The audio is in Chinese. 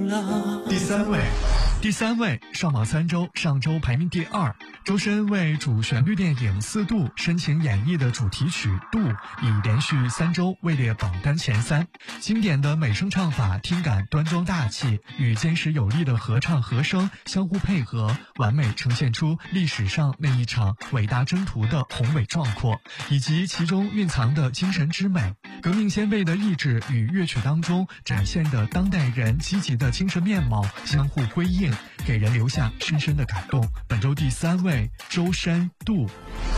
了。 第三位，上榜3周，上周排名第2。周深为主旋律电影《四度》深情演绎的主题曲《度》，已连续3周位列榜单前3。经典的美声唱法，听感端庄大气，与坚实有力的合唱和声相互配合，完美呈现出历史上那一场伟大征途的宏伟壮阔，以及其中蕴藏的精神之美。革命先辈的意志与乐曲当中展现的当代人积极的精神面貌相互辉映，给人留下深深的感动。本周第3位，周深《度》。